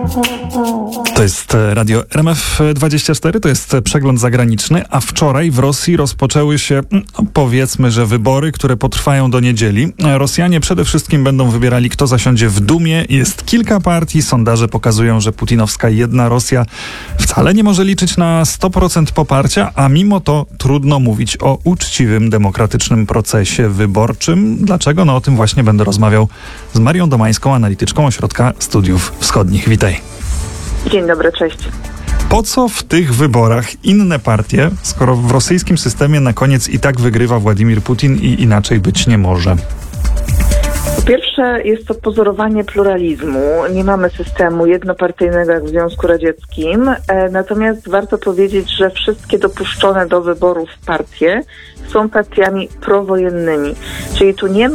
To jest Radio RMF24, to jest przegląd zagraniczny, a wczoraj w Rosji rozpoczęły się, powiedzmy, że wybory, które potrwają do niedzieli. Rosjanie przede wszystkim będą wybierali, kto zasiądzie w Dumie. Jest kilka partii, sondaże pokazują, że putinowska jedna Rosja wcale nie może liczyć na 100% poparcia, a mimo to trudno mówić o uczciwym, demokratycznym procesie wyborczym. Dlaczego? No o tym właśnie będę rozmawiał z Marią Domańską, analityczką Ośrodka Studiów Wschodnich. Witaj. Dzień dobry, cześć. Po co w tych wyborach inne partie, skoro w rosyjskim systemie na koniec i tak wygrywa Władimir Putin i inaczej być nie może? Po pierwsze, jest to pozorowanie pluralizmu. Nie mamy systemu jednopartyjnego jak w Związku Radzieckim, natomiast warto powiedzieć, że wszystkie dopuszczone do wyborów partie są partiami prowojennymi. Czyli tu nie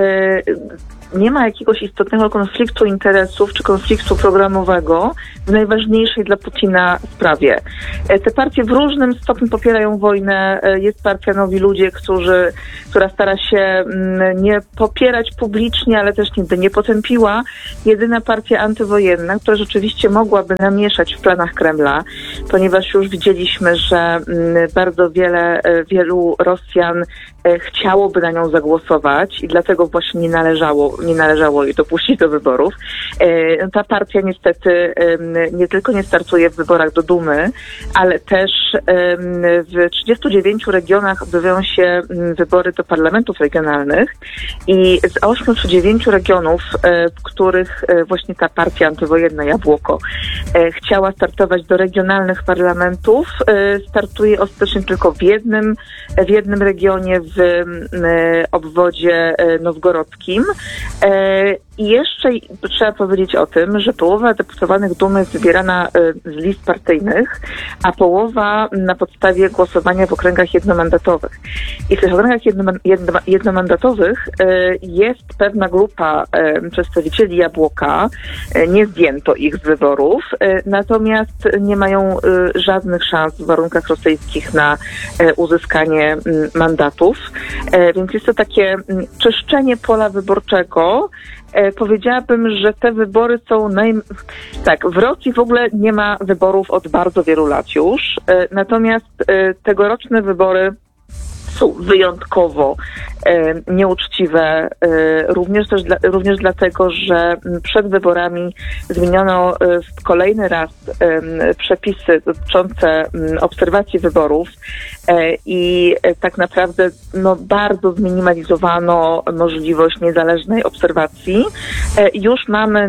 ma jakiegoś istotnego konfliktu interesów czy konfliktu programowego w najważniejszej dla Putina sprawie. Te partie w różnym stopniu popierają wojnę. Jest partia Nowi Ludzie, która stara się nie popierać publicznie, ale też nigdy nie potępiła. Jedyna partia antywojenna, która rzeczywiście mogłaby namieszać w planach Kremla, ponieważ już widzieliśmy, że bardzo wielu Rosjan chciałoby na nią zagłosować i dlatego właśnie nie należało jej dopuścić do wyborów. Ta partia niestety nie tylko nie startuje w wyborach do Dumy, ale też w 39 regionach odbywają się wybory do parlamentów regionalnych i z 8 czy 9 regionów, w których właśnie ta partia antywojenna Jabłoko chciała startować do regionalnych parlamentów, startuje ostatecznie tylko w jednym regionie w obwodzie nowgorodzkim. I jeszcze trzeba powiedzieć o tym, że połowa deputowanych Dumy jest wybierana z list partyjnych, a połowa na podstawie głosowania w okręgach jednomandatowych. I w tych okręgach jednomandatowych jest pewna grupa przedstawicieli Jabłoka, nie zdjęto ich z wyborów, natomiast nie mają żadnych szans w warunkach rosyjskich na uzyskanie mandatów. Więc jest to takie czyszczenie pola wyborczego. Powiedziałabym, że te wybory są w Rosji w ogóle nie ma wyborów od bardzo wielu lat już, natomiast tegoroczne wybory są wyjątkowo nieuczciwe, również dlatego, że przed wyborami zmieniono kolejny raz przepisy dotyczące obserwacji wyborów i tak naprawdę bardzo zminimalizowano możliwość niezależnej obserwacji. Już mamy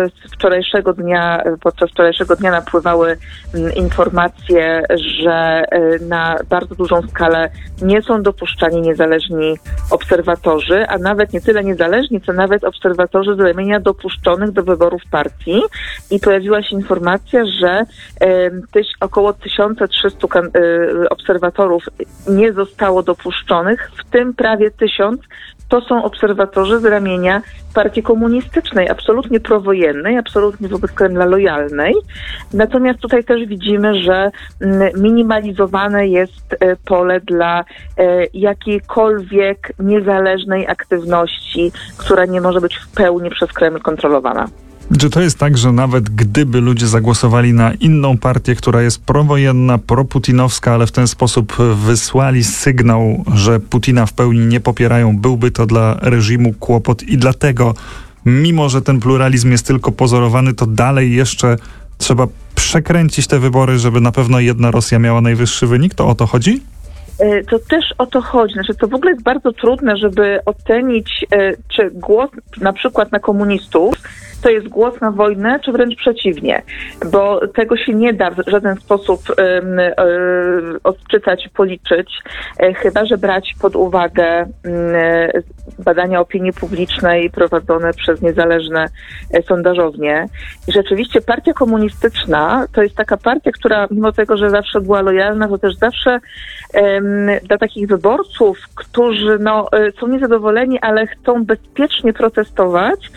podczas wczorajszego dnia napływały informacje, że na bardzo dużą skalę nie są dopuszczani niezależni obserwatorzy, a nawet nie tyle niezależni, co nawet obserwatorzy z ramienia dopuszczonych do wyborów partii. I pojawiła się informacja, że około 1300 obserwatorów nie zostało dopuszczonych, w tym prawie 1000 to są obserwatorzy z ramienia partii komunistycznej, absolutnie prowojennej, absolutnie wobec Kremla lojalnej. Natomiast tutaj też widzimy, że minimalizowane jest pole dla jakiejkolwiek niezależnej aktywności, która nie może być w pełni przez Kreml kontrolowana. Czy to jest tak, że nawet gdyby ludzie zagłosowali na inną partię, która jest prowojenna, proputinowska, ale w ten sposób wysłali sygnał, że Putina w pełni nie popierają, byłby to dla reżimu kłopot i dlatego, mimo że ten pluralizm jest tylko pozorowany, to dalej jeszcze trzeba przekręcić te wybory, żeby na pewno jedna Rosja miała najwyższy wynik? To o to chodzi? To też o to chodzi. To w ogóle jest bardzo trudne, żeby ocenić, czy głos na przykład na komunistów to jest głos na wojnę, czy wręcz przeciwnie, bo tego się nie da w żaden sposób odczytać, policzyć, chyba że brać pod uwagę badania opinii publicznej prowadzone przez niezależne sondażownie. I rzeczywiście partia komunistyczna to jest taka partia, która mimo tego, że zawsze była lojalna, to też zawsze dla takich wyborców, którzy są niezadowoleni, ale chcą bezpiecznie protestować,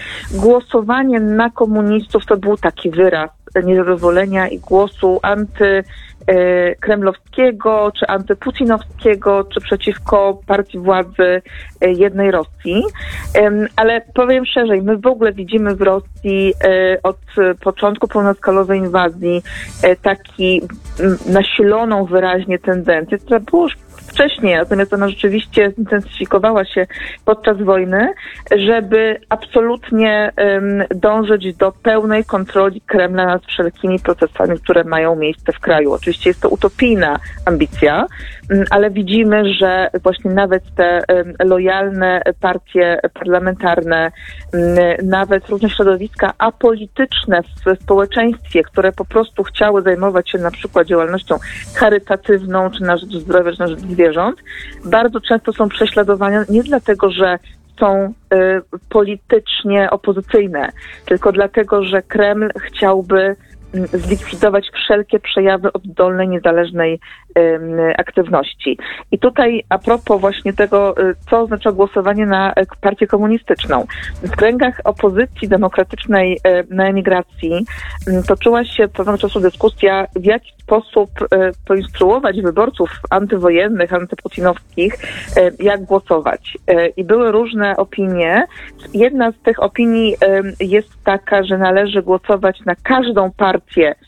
głosowanie na komunistów to był taki wyraz niezadowolenia i głosu kremlowskiego, czy antyputinowskiego, czy przeciwko partii władzy jednej Rosji. Ale powiem szerzej, my w ogóle widzimy w Rosji od początku pełnoskalowej inwazji taki nasiloną wyraźnie tendencję, która była już wcześniej, natomiast ona rzeczywiście zintensyfikowała się podczas wojny, żeby absolutnie dążyć do pełnej kontroli Kremla nad wszelkimi procesami, które mają miejsce w kraju. Oczywiście jest to utopijna ambicja, ale widzimy, że właśnie nawet te lojalne partie parlamentarne, nawet różne środowiska apolityczne w społeczeństwie, które po prostu chciały zajmować się na przykład działalnością charytatywną, czy na rzecz zdrowia, czy na rzecz zwierząt, bardzo często są prześladowane nie dlatego, że są politycznie opozycyjne, tylko dlatego, że Kreml chciałby zlikwidować wszelkie przejawy oddolnej, niezależnej aktywności. I tutaj a propos właśnie tego, co oznacza głosowanie na partię komunistyczną. W kręgach opozycji demokratycznej na emigracji toczyła się pewnego czasu dyskusja, w jaki sposób poinstruować wyborców antywojennych, antyputinowskich, jak głosować. I były różne opinie. Jedna z tych opinii jest taka, że należy głosować na każdą partię